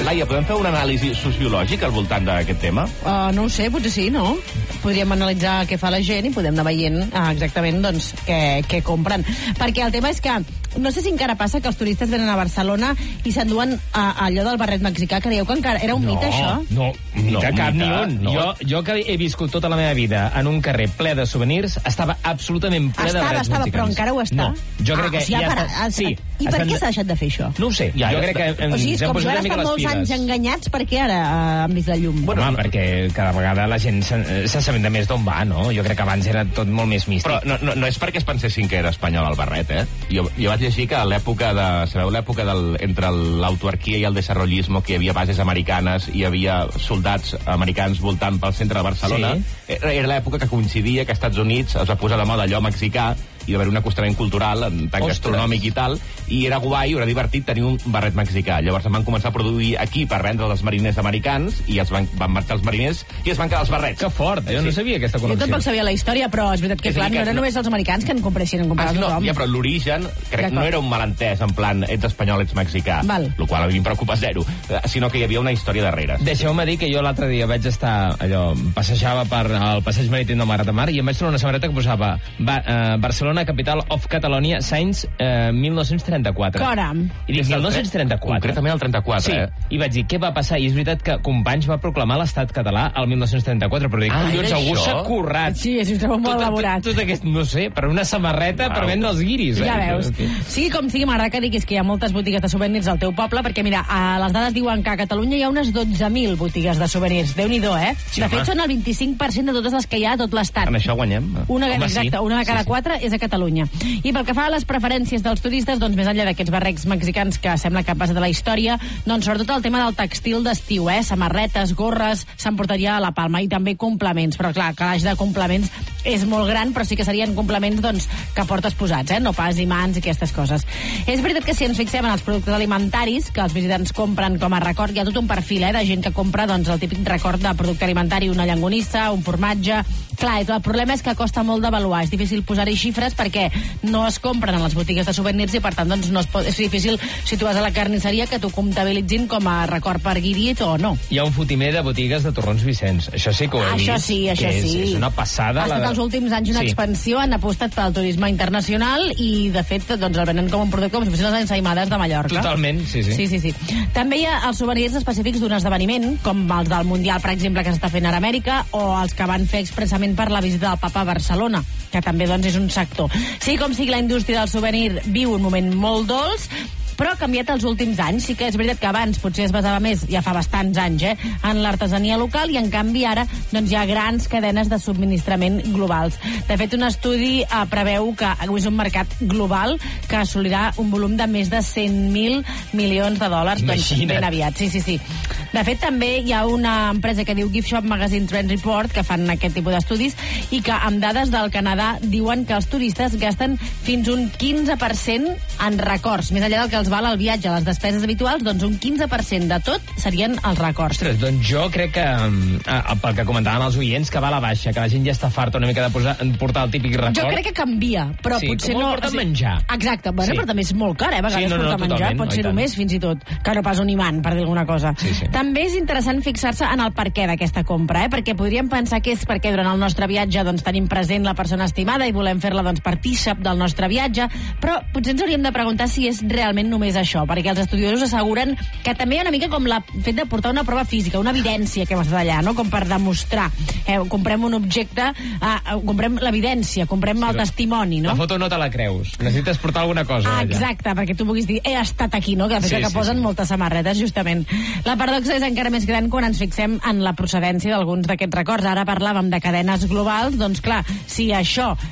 Laia, podem fer una anàlisi sociològica al voltant d'aquest tema? No ho sé, potser sí, no? Podríem analitzar què fa la gent i podem anar veient exactament doncs, què compren. Perquè el tema és que no sé si encara passa que els turistes venen a Barcelona i s'enduen allò del barret mexicà. Creieu que encara era un mite, això? No, cap ni un. No. Jo que he viscut tota la meva vida en un carrer ple de souvenirs, estava absolutament ple de barrets mexicans. Però encara ho està? No, jo crec que ja està. Sí. I per què s'ha deixat de fer això? No ho sé, jo crec que ens hem posat una mica les piles. Molts anys enganyats, per què ara han vist la llum? Bueno, perquè cada vegada la gent s'assabenta més d'on va, no? Jo crec que abans era tot molt més místic. Però no és perquè es pensessin que era espanyol el barret, eh? Jo vaig llegir que a l'època sabeu l'època entre l'autoarquia i el desarrollismo, que hi havia bases americanes, hi havia soldats americans voltant pel centre de Barcelona, sí. Era l'època que coincidia que als Estats Units es va posar de moda allò mexicà, i d'haver un acostament cultural, en tant gastronòmic i tal, i era guai, era divertit tenir un barret mexicà. Llavors em van començar a produir aquí per vendre els mariners americans, i van marxar els mariners i es van quedar els barrets. Que fort, jo no sabia aquesta connexió. Jo tampoc sabia la història, però és veritat que, clar, no eren només els americans que en compressin, en compraven tothom. Ja, però l'origen, crec que no era un malentès, en plan, ets espanyol, ets mexicà, el qual a mi em preocupa zero, sinó que hi havia una història darrere. Deixeu-me dir que jo l'altre dia vaig estar, passejava per el passeig marítim del Magret de Mar i em vaig trobar una samarreta que posava Barcelona, capital of Catalonia, Sainz 1934. Caram. I dic, 1934? Concretament el 34, sí. I vaig dir, què va passar? I és veritat que Companys va proclamar l'estat català el 1934, però dic, collons, algú s'ha currat. Sí, és un treball molt elaborat. Tot aquest, no sé, per una samarreta per vendre els guiris. Ja veus. Sí, com sigui, m'agrada que diguis que hi ha moltes botigues de souvenirs al teu poble, perquè mira, les dades diuen que a Catalunya hi ha unes 12.000 botigues de souvenirs. Déu-n'hi-do, eh? Sí, de fet, són el 25% de totes les que hi ha a tot l'estat. En això guanyem. Una de cada 4 és a Catalunya. I pel que fa a les preferències dels turistes, doncs més enllà d'aquests barrets mexicans que sembla que han passat de la història, doncs sobretot el tema del textil d'estiu, samarretes, gorres, s'emportaria a la Palma, i també complements. Però clar, que l'eix de complements és molt gran, però sí que serien complements doncs, que portes posats, no pas imants i aquestes coses. És veritat que si ens fixem en els productes alimentaris que els visitants compren com a record, hi ha tot un perfil de gent que compra doncs, el típic record de producte alimentari, una llangonissa, un formatge. Clar, el problema és que costa molt d'avaluar, és difícil posar-hi xifres perquè no es compren a les botigues de souvenirs i per tant doncs, és difícil, si tu vas a la carnisseria, que t'ho comptabilitzin com a record per guirit o no. Hi ha un fotimer de botigues de torrons Vicenç, això sí que ho he vist. Això sí. És una passada. Ha estat els últims anys una expansió, han apostat pel turisme internacional i de fet doncs, el venen com un producte com si fossin les ensaïmades de Mallorca. Totalment, sí. També hi ha els souvenirs específics d'un esdeveniment, com els del Mundial, per exemple, que s'està fent ara a Amèrica, o els que van fer expressament per la visita del Papa a Barcelona, que també doncs, és un sector. Sí, com sigui, la indústria del souvenir viu un moment molt dolç, però ha canviat els últims anys. Sí que és veritat que abans potser es basava més, ja fa bastants anys, en l'artesania local, i en canvi ara doncs, hi ha grans cadenes de subministrament globals. De fet, un estudi preveu que és un mercat global que assolirà un volum de més de 100.000 milions de dòlars doncs, ben aviat. Sí. De fet, també hi ha una empresa que diu Gift Shop Magazine Trend Report, que fan aquest tipus d'estudis, i que amb dades del Canadà diuen que els turistes gasten fins un 15% en records, més enllà del que els val el viatge, les despeses habituals, doncs un 15% de tot serien els records. Ostres, doncs jo crec que, pel que comentaven els oients, que va a la baixa, que la gent ja està farta una mica de portar el típic record. Jo crec que canvia, però potser no... Com portar menjar. Exacte, bueno, però també és molt car, a vegades portar menjar, pot ser només, fins i tot, que no pas un imant, per dir alguna cosa. També és interessant fixar-se en el perquè d'aquesta compra, perquè podríem pensar que és perquè durant el nostre viatge doncs, tenim present la persona estimada i volem fer-la doncs, partícip del nostre viatge, però potser ens hauríem de preguntar si és realment només això, perquè els estudiosos asseguren que també hi ha una mica com el fet de portar una prova física, una evidència que hem estat allà, no? Com per demostrar. Comprem un objecte, comprem l'evidència, comprem el testimoni, no? La foto no te la creus, necessites portar alguna cosa allà. Exacte, perquè tu puguis dir, he estat aquí, no? Que que posen moltes samarretes, justament. La paradoxa és encara més gran quan ens fixem en la procedència d'alguns d'aquests records. Ara parlàvem de cadenes globals, doncs clar, si això